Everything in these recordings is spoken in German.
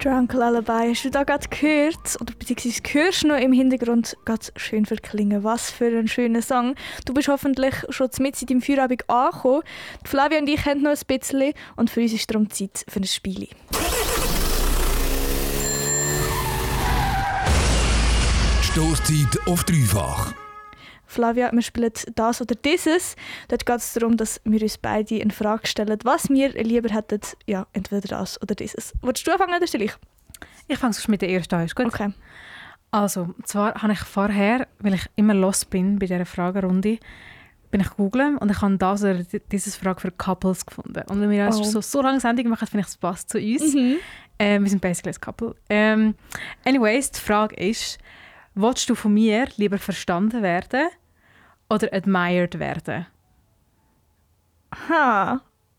Drunk Lullaby. Hast du da gerade gehört, oder beziehungsweise hörst du noch im Hintergrund gerade schön verklingen? Was für ein schöner Song. Du bist hoffentlich schon mit in deinem Feierabend angekommen. Die Flavia und ich haben noch ein bisschen und für uns ist darum Zeit für ein Spiel. Stoßzeit auf dreifach. Flavia, wir spielen das oder dieses. Dort geht es darum, dass wir uns beide eine Frage stellen, was wir lieber hätten, ja, entweder das oder dieses. Willst du anfangen oder stelle ich? Ich fange mit der ersten an, ist gut? Okay. Also, zwar habe ich vorher, weil ich immer lost bin bei dieser Fragerunde, bin ich googeln und ich habe das oder dieses Frage für Couples gefunden. Und wenn wir so lange Sendung machen, finde ich, es passt zu uns. Mhm. Wir sind basically ein Couple. Anyways, die Frage ist, willst du von mir lieber verstanden werden oder admired werden? Ha.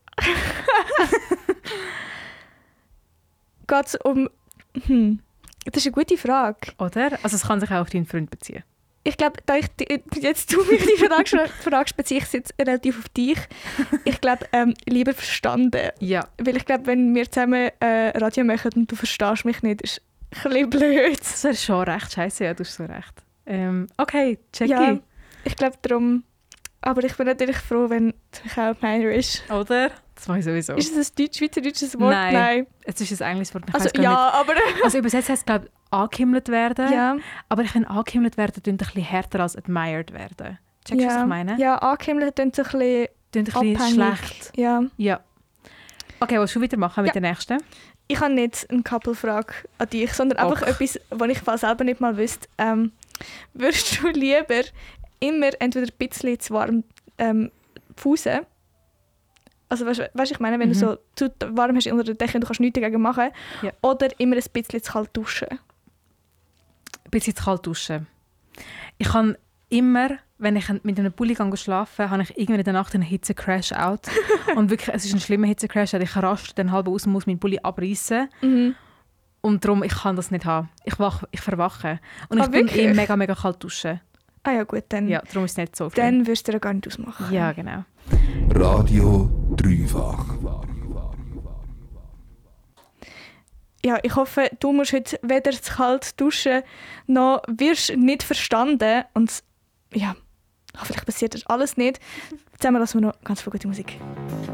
Geht es um... Das ist eine gute Frage. Oder? Also es kann sich auch auf deinen Freund beziehen. Ich glaube, da ich jetzt du mich die Frage fragst, beziehe ich es jetzt relativ auf dich. Ich glaube, lieber verstanden. Ja. Weil ich glaube, wenn wir zusammen Radio machen und du verstehst mich nicht, ist ein bisschen blöd. Das wäre schon recht scheiße, ja, du hast so recht. Okay, check Ja, ich glaube darum. Aber ich bin natürlich froh, wenn es mich auch meiner ist. Oder? Das mache ich sowieso. Ist das ein schweizerdeutsches Wort? Nein. Es ist ein englisches Wort. Ich Also weiss gar ja, nicht. aber... Also übersetzt heißt es, glaube ich, angehimmelt werden. Ja. Aber ich finde, angehimmelt werden klingt ein bisschen härter als admired werden. Checkst du, was ich meine? Ja, angehimmelt klingt ein bisschen Klingt ein bisschen schlecht. Ja. Ja. Okay, willst du weitermachen mit der nächsten? Ich habe nicht eine Couple-Frage an dich, sondern einfach etwas, was ich selber nicht mal wüsste. Würdest du lieber immer entweder ein bisschen zu warm pfusen? Also weißt du, ich meine, wenn du so zu warm hast unter der Decke und du kannst nichts dagegen machen, Ja. oder immer ein bisschen zu kalt duschen? Ein bisschen zu kalt duschen. Ich kann immer, wenn ich mit einem Pulli schlafen habe ich irgendwann in der Nacht einen Hitze-Crash-out. Und wirklich, es ist ein schlimmer Hitze-Crash. Ich raste dann halb aus und muss meinen Pulli abreißen. Und darum, ich kann das nicht haben. Ich verwache. Und ich bin wirklich? mega, mega kalt duschen. Ah ja gut, dann, Ja, darum ist es nicht so viel. dann wirst du dir gar nicht ausmachen. Ja, genau. Radio dreifach. Ja, ich hoffe, du musst heute weder zu kalt duschen, noch wirst nicht verstanden. Und ja, vielleicht passiert das alles nicht. Zusammen lassen wir noch ganz viel gute Musik.